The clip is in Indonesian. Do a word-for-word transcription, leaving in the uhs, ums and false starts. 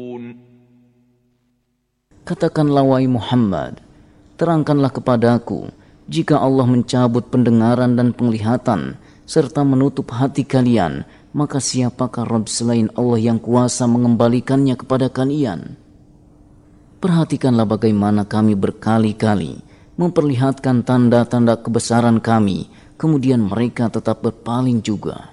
Katakanlah wahai Muhammad, terangkanlah kepadaku, jika Allah mencabut pendengaran dan penglihatan serta menutup hati kalian, maka siapakah Rabb selain Allah yang kuasa mengembalikannya kepada kalian? Perhatikanlah bagaimana kami berkali-kali memperlihatkan tanda-tanda kebesaran kami, kemudian mereka tetap berpaling juga.